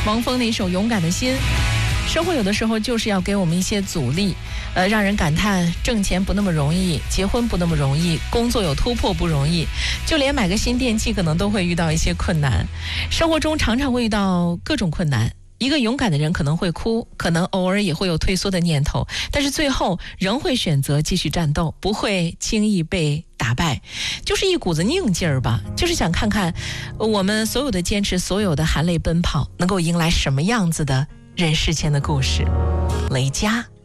王峰那首《勇敢的心》。生活有的时候就是要给我们一些阻力，让人感叹挣钱不那么容易，结婚不那么容易，工作有突破不容易，就连买个新电器可能都会遇到一些困难。生活中常常会遇到各种困难，一个勇敢的人可能会哭，可能偶尔也会有退缩的念头，但是最后仍会选择继续战斗，不会轻易被打败，就是一股子拧劲儿吧，就是想看看我们所有的坚持，所有的含泪奔跑，能够迎来什么样子的人世间的故事。雷佳。